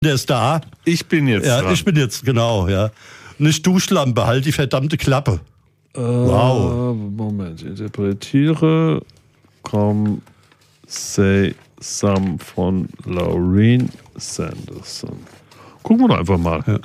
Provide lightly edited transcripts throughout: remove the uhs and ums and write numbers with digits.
Der ist da. Ich bin jetzt dran. Ich bin jetzt, genau, ja. Nicht Duschlampe, halt die verdammte Klappe. Wow. Moment, interpretiere Come Say Some von Laureen Sanderson. Gucken wir doch einfach mal. Ja.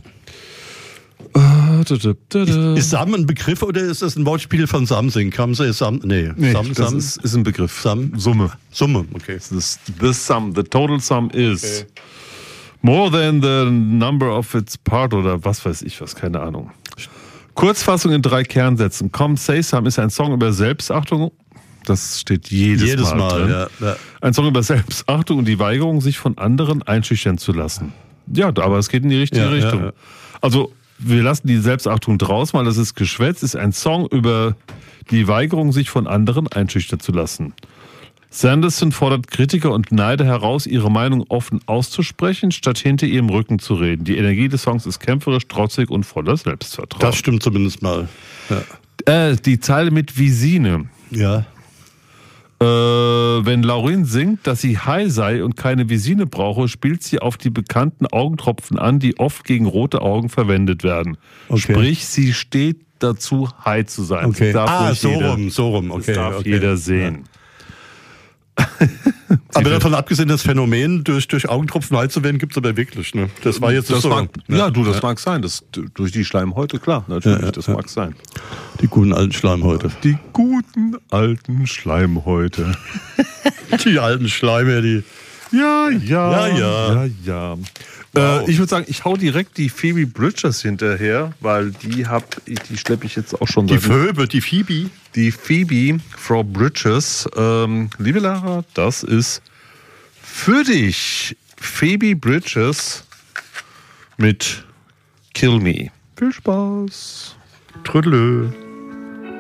Ist Sam ein Begriff oder ist das ein Wortspiel von Samsung? Come Say Some? Nee, das ist ein Begriff. Summe, okay. Das ist the total sum is more than the number of its part oder was weiß ich was, keine Ahnung. Kurzfassung in 3 Kernsätzen. Come Say Some ist ein Song über Selbstachtung. Das steht jedes Mal drin. Ja. Ein Song über Selbstachtung und die Weigerung, sich von anderen einschüchtern zu lassen. Ja, aber es geht in die richtige Richtung. Ja. Also, wir lassen die Selbstachtung draus, weil das ist Geschwätz, ist ein Song über die Weigerung, sich von anderen einschüchtern zu lassen. Sanderson fordert Kritiker und Neider heraus, ihre Meinung offen auszusprechen, statt hinter ihrem Rücken zu reden. Die Energie des Songs ist kämpferisch, trotzig und voller Selbstvertrauen. Das stimmt zumindest mal. Ja. Die Zeile mit Visine. Ja. Wenn Laureen singt, dass sie high sei und keine Visine brauche, spielt sie auf die bekannten Augentropfen an, die oft gegen rote Augen verwendet werden. Okay. Sprich, sie steht dazu, high zu sein. Okay. So rum. Okay, das darf jeder sehen. Ja. Aber davon abgesehen, das Phänomen, durch Augentropfen high zu werden, gibt es aber wirklich. Ne? Das war jetzt das so. Das mag sein. Das, durch die Schleimhäute, klar, natürlich, das mag sein. Die guten alten Schleimhäute. Die guten alten Schleimhäute. Die alten Schleime, die... Ja. Wow. Ich würde sagen, ich hau direkt die Phoebe Bridgers hinterher, weil die schleppe ich jetzt auch schon. Die Phoebe? Die Phoebe, Frau Bridgers. Liebe Lara, das ist für dich. Phoebe Bridgers mit Kill Me. Viel Spaß. Trödelö.